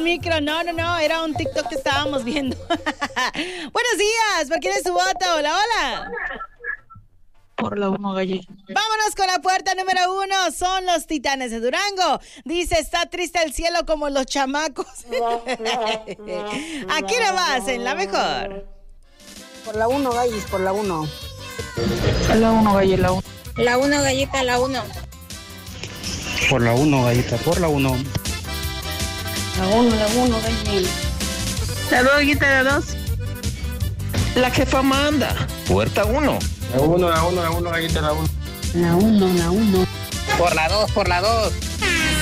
micro. No, era un TikTok que estábamos viendo. Buenos días, ¿por quién es su voto? Hola. Por la 1, Gallita. Vámonos con la puerta número 1. Son los Titanes de Durango. Dice, está triste el cielo como los chamacos. Aquí nomás, en la mejor. Por la 1, Gallis, por la 1. La 1, Gallita, la 1. La 1, Gallita, la 1. Por la 1, Gallita, por la 1. La 1, Gallita. La 2, Gallita, la 2. La jefa manda. Puerta 1. La 1, Gallita, la 1. La 1. Por la 2.